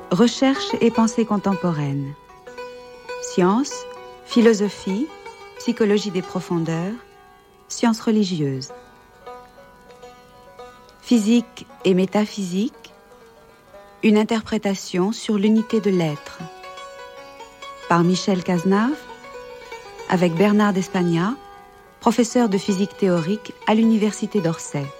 Recherche et pensée contemporaine. Sciences, philosophie, psychologie des profondeurs, sciences religieuses. Physique et métaphysique, une interprétation sur l'unité de l'être. Par Michel Cazenave, avec Bernard Despagna, professeur de physique théorique à l'Université d'Orsay.